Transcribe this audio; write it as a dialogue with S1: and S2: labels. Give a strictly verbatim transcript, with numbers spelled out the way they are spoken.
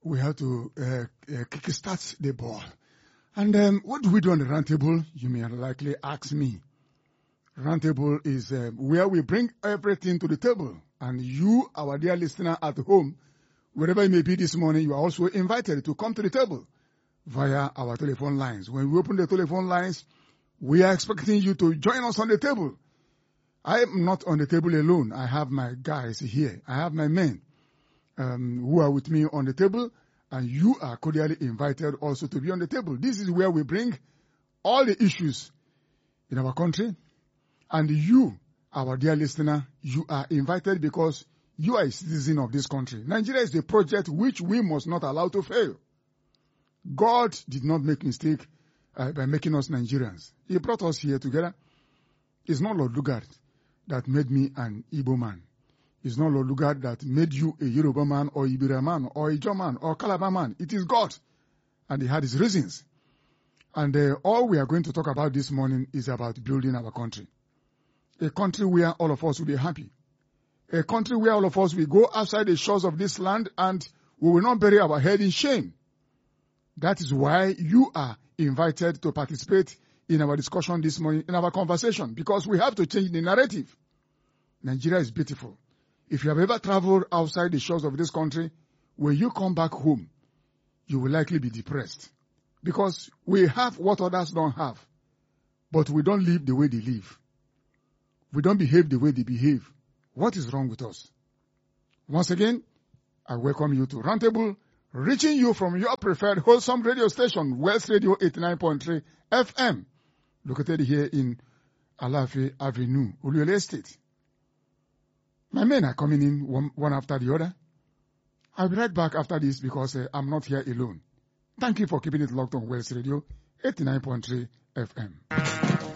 S1: we have to uh, uh, kickstart the ball. And um, what do we do on the roundtable? You may likely ask me. Roundtable is uh, where we bring everything to the table. And you, our dear listener at home, wherever you may be this morning, you are also invited to come to the table via our telephone lines. When we open the telephone lines, we are expecting you to join us on the table. I am not on the table alone. I have my guys here. I have my men um, who are with me on the table, and you are cordially invited also to be on the table. This is where we bring all the issues in our country. And you, our dear listener, you are invited because you are a citizen of this country. Nigeria is a project which we must not allow to fail. God did not make mistake uh, by making us Nigerians. He brought us here together. It's not Lord Lugard that made me an Igbo man. It's not Lord Lugard that made you a Yoruba man or Ibira man or a Ijaw man or Calabar man. It is God. And he had his reasons. And uh, all we are going to talk about this morning is about building our country. A country where all of us will be happy. A country where all of us will go outside the shores of this land and we will not bury our head in shame. That is why you are invited to participate in our discussion this morning, in our conversation, because we have to change the narrative. Nigeria is beautiful. If you have ever traveled outside the shores of this country, when you come back home, you will likely be depressed. Because we have what others don't have, but we don't live the way they live. We don't behave the way they behave. What is wrong with us? Once again, I welcome you to Roundtable, reaching you from your preferred wholesome radio station, West Radio eighty-nine point three F M, located here in Alafe Avenue, Oluyole Estate. My men are coming in one, one after the other. I'll be right back after this because uh, I'm not here alone. Thank you for keeping it locked on West Radio eighty-nine point three F M.